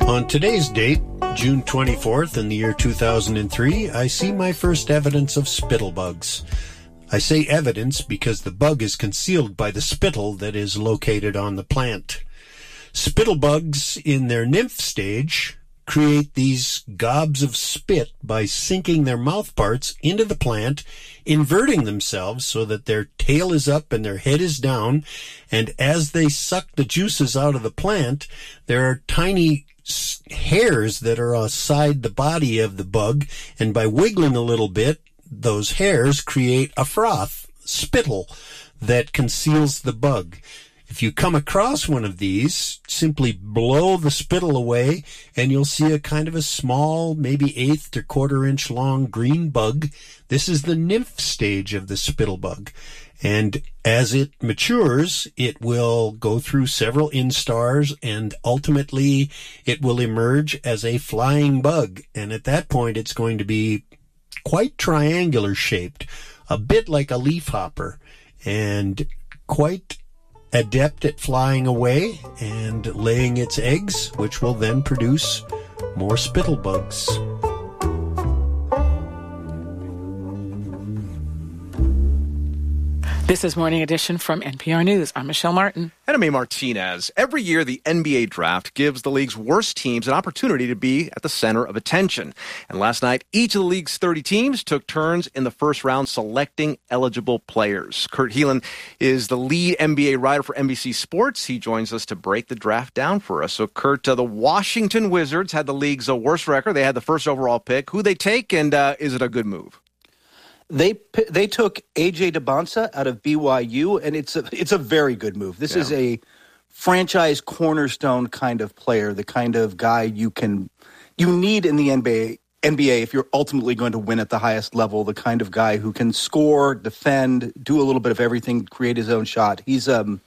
On today's date, June 24th in the year 2003, I see my first evidence of spittlebugs. I say evidence because the bug is concealed by the spittle that is located on the plant. Spittlebugs in their nymph stage create these gobs of spit by sinking their mouth parts into the plant, inverting themselves so that their tail is up and their head is down, and as they suck the juices out of the plant, there are tiny hairs that are outside the body of the bug, and by wiggling a little bit, those hairs create a froth, spittle, that conceals the bug. If you come across one of these, simply blow the spittle away and you'll see a kind of a small, maybe 1/8 to 1/4 inch long green bug. This is the nymph stage of the spittlebug. And as it matures, it will go through several instars and ultimately it will emerge as a flying bug. And at that point, it's going to be quite triangular shaped, a bit like a leafhopper, and quite adept at flying away and laying its eggs, which will then produce more spittlebugs. This is Morning Edition from NPR News. I'm Michelle Martin. And I'm A. Martinez. Every year, the NBA draft gives the league's worst teams an opportunity to be at the center of attention. And last night, each of the league's 30 teams took turns in the first round selecting eligible players. Kurt Helin is the lead NBA writer for NBC Sports. He joins us to break the draft down for us. So, Kurt, the Washington Wizards had the league's worst record. They had the first overall pick. Who they take, and is it a good move? They took A.J. Debonsa out of BYU, and it's a very good move. This is a franchise cornerstone kind of player, the kind of guy you need in the NBA if you're ultimately going to win at the highest level, the kind of guy who can score, defend, do a little bit of everything, create his own shot. He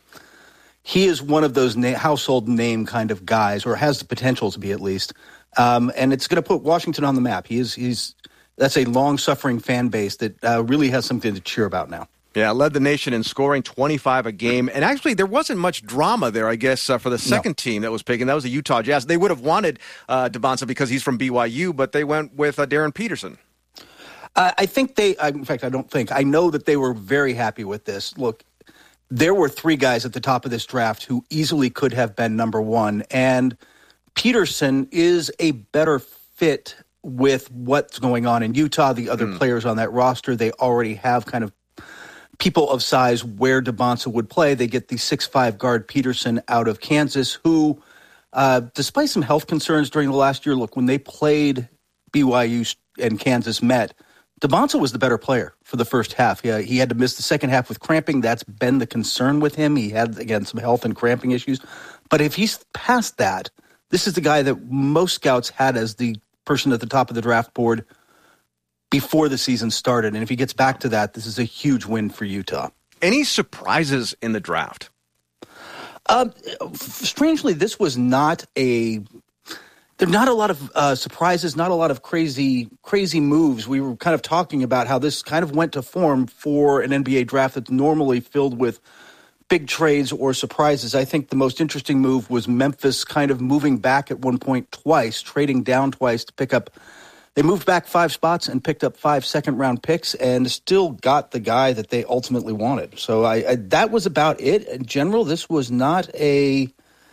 is one of those household name kind of guys, or has the potential to be at least, and it's going to put Washington on the map. That's a long-suffering fan base that really has something to cheer about now. Yeah, led the nation in scoring 25 a game. And actually, there wasn't much drama there, I guess, for the second team that was picking. That was the Utah Jazz. They would have wanted Debonsa because he's from BYU, but they went with Darren Peterson. I know that they were very happy with this. Look, there were 3 guys at the top of this draft who easily could have been number 1, and Peterson is a better fit with what's going on in Utah, the other players on that roster. They already have kind of people of size where Debonsa would play. They get the 6'5" guard Peterson out of Kansas, who, despite some health concerns during the last year, look, when they played BYU and Kansas met, Debonsa was the better player for the first half. Yeah, he had to miss the second half with cramping. That's been the concern with him. He had, again, some health and cramping issues. But if he's past that, this is the guy that most scouts had as the person at the top of the draft board before the season started. And if he gets back to that, this is a huge win for Utah. Any surprises in the draft? Strangely, this was not there are not a lot of surprises, not a lot of crazy moves. We were kind of talking about how this kind of went to form for an NBA draft that's normally filled with big trades or surprises. I think the most interesting move was Memphis kind of moving back at one point twice, trading down twice to pick up. They moved back 5 spots and picked up 5 second-round picks and still got the guy that they ultimately wanted. So that was about it. In general, this was not a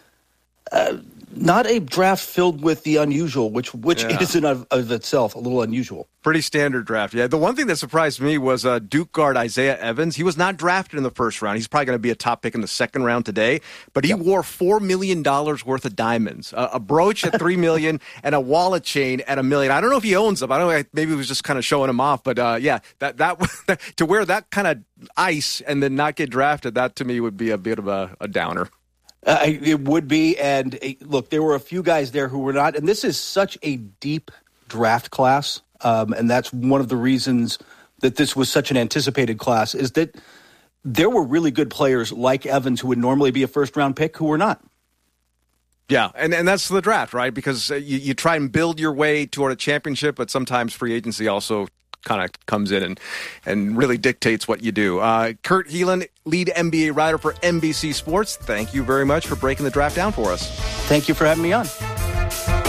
draft filled with the unusual, which is in of itself a little unusual. Pretty standard draft, yeah. The one thing that surprised me was Duke guard Isaiah Evans. He was not drafted in the first round. He's probably going to be a top pick in the second round today, but he wore $4 million worth of diamonds, a brooch at $3 million and a wallet chain at $1 million. I don't know if he owns them. I don't know. Maybe he was just kind of showing them off, but that to wear that kind of ice and then not get drafted, that to me would be a bit of a downer. It would be, and look, there were a few guys there who were not, and this is such a deep draft class, and that's one of the reasons that this was such an anticipated class, is that there were really good players like Evans who would normally be a first-round pick who were not. Yeah, and that's the draft, right? Because you try and build your way toward a championship, but sometimes free agency also kind of comes in and really dictates what you do. Kurt Helin, lead NBA writer for NBC Sports, thank you very much for breaking the draft down for us. Thank you for having me on.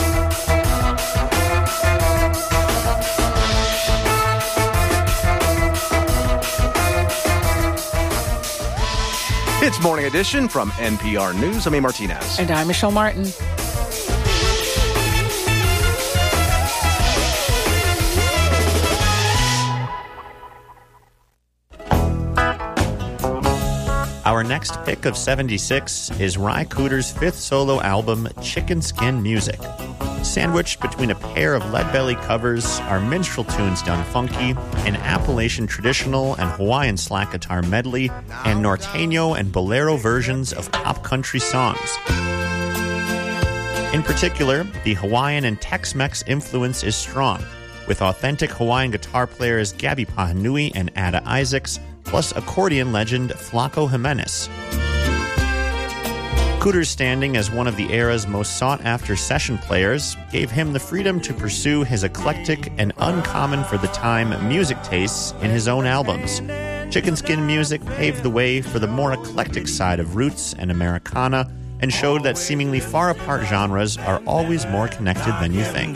It's Morning Edition from NPR News. I'm A. Martinez. And I'm Michelle Martin. Our next pick of 76 is Ry Cooder's fifth solo album, Chicken Skin Music. Sandwiched between a pair of Leadbelly covers are minstrel tunes done funky, an Appalachian traditional and Hawaiian slack guitar medley, and Norteño and bolero versions of pop country songs. In particular, the Hawaiian and Tex-Mex influence is strong, with authentic Hawaiian guitar players Gabby Pahanui and Ada Isaacs, plus accordion legend Flaco Jimenez. Cooder's standing as one of the era's most sought-after session players gave him the freedom to pursue his eclectic and uncommon for the time music tastes in his own albums. Chicken Skin Music paved the way for the more eclectic side of roots and Americana and showed that seemingly far apart genres are always more connected than you think.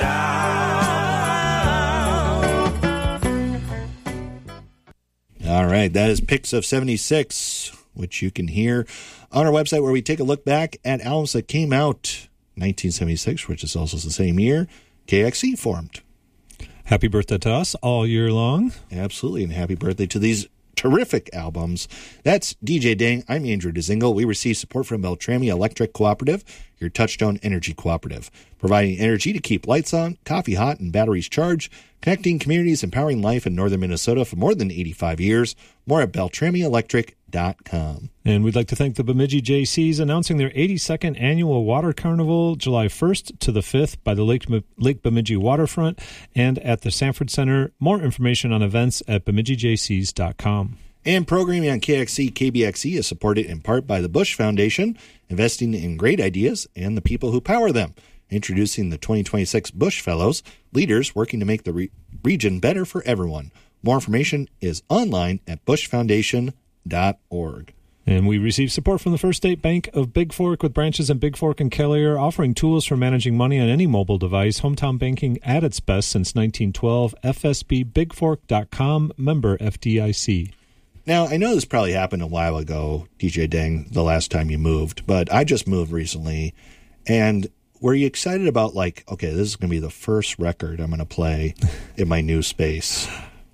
All right, that is Picks of 76, which you can hear on our website, where we take a look back at albums that came out 1976, which is also the same year KXC formed. Happy birthday to us all year long. Absolutely, and happy birthday to these terrific albums. That's DJ Dang. I'm Andrew Dezingle. We receive support from Beltrami Electric Cooperative, your Touchstone Energy Cooperative, providing energy to keep lights on, coffee hot, and batteries charged, connecting communities, empowering life in northern Minnesota for more than 85 years. More at BeltramiElectric.com. And we'd like to thank the Bemidji JCs announcing their 82nd annual Water Carnival, July 1st to the 5th by the Lake Bemidji waterfront and at the Sanford Center. More information on events at BemidjiJCs.com. And programming on KXC KBXE is supported in part by the Bush Foundation, investing in great ideas and the people who power them. Introducing the 2026 Bush Fellows, leaders working to make the region better for everyone. More information is online at bushfoundation.org. And we receive support from the First State Bank of Big Fork, with branches in Big Fork and Kelliher, offering tools for managing money on any mobile device. Hometown banking at its best since 1912. FSBBigFork.com, member FDIC. Now, I know this probably happened a while ago, DJ Dang, the last time you moved, but I just moved recently. And were you excited about, like, okay, this is going to be the first record I'm going to play in my new space?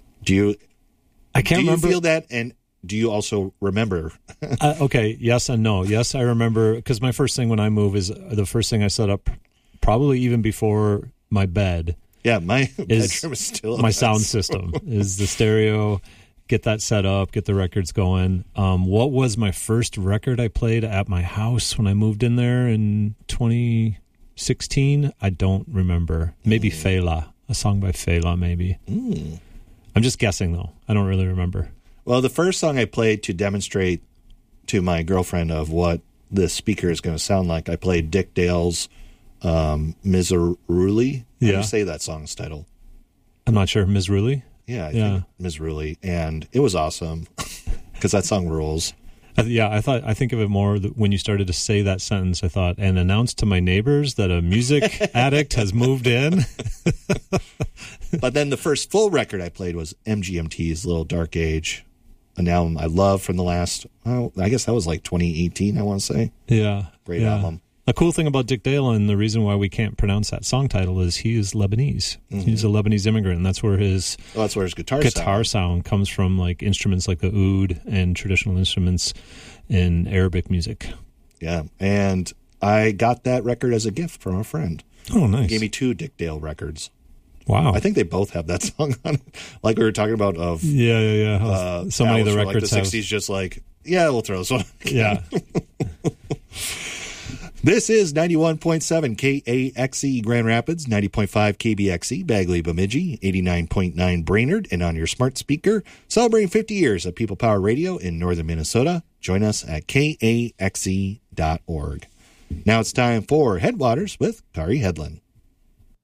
I can't remember. Do you feel that? And do you also remember? Okay, yes and no. Yes, I remember, because my first thing when I move is the first thing I set up, probably even before my bed. Yeah, my bedroom is still my sound system is the stereo. Get that set up, get the records going. What was my first record I played at my house when I moved in there in 2016? I don't remember. Maybe Fela, a song by Fela, maybe. I'm just guessing, though. I don't really remember. Well, the first song I played to demonstrate to my girlfriend of what this speaker is going to sound like, I played Dick Dale's Miseruli. How do you say that song's title? I'm not sure. Miseruli? Yeah, I think Miseruli. And it was awesome because that song rules. I think of it more when you started to say that sentence. I thought, and announced to my neighbors that a music addict has moved in. But then the first full record I played was MGMT's Little Dark Age, an album I love from the last, I guess that was like 2018, I want to say. Yeah. Great album. A cool thing about Dick Dale, and the reason why we can't pronounce that song title, is he is Lebanese. Mm-hmm. He's a Lebanese immigrant, and that's where his guitar sound comes from, like instruments like the oud and traditional instruments in Arabic music. Yeah, and I got that record as a gift from a friend. Oh, nice. He gave me 2 Dick Dale records. Wow. I think they both have that song on it. Like we were talking about of... Yeah. So many of the records like the 60s just like, we'll throw this one. Yeah. This is 91.7 KAXE Grand Rapids, 90.5 KBXE Bagley Bemidji, 89.9 Brainerd, and on your smart speaker, celebrating 50 years of People Power Radio in northern Minnesota. Join us at KAXE.org. Now it's time for Headwaters with Kari Hedlund.